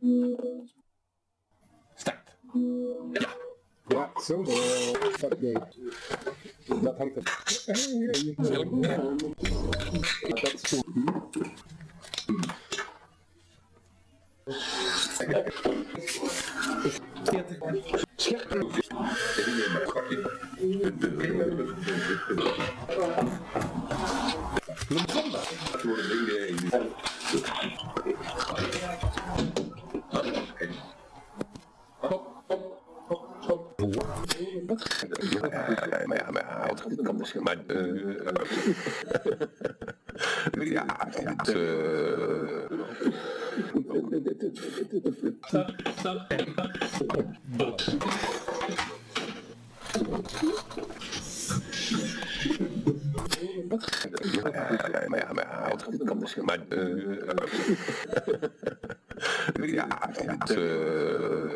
Start. Ja, zo. Fuck nee. Dat hangt er. Dat is goed.